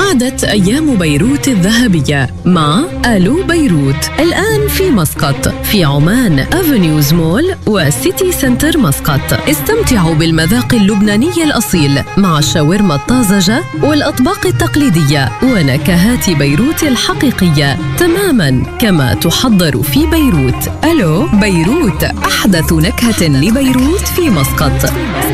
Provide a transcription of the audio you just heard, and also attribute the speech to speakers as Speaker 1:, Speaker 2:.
Speaker 1: عادت أيام بيروت الذهبية مع ألو بيروت. الآن في مسقط، في عمان أفنيوز مول وسيتي سنتر مسقط. استمتعوا بالمذاق اللبناني الأصيل مع الشاورما الطازجة والأطباق التقليدية ونكهات بيروت الحقيقية تماماً كما تحضر في بيروت. ألو بيروت، أحدث نكهة لبيروت في مسقط.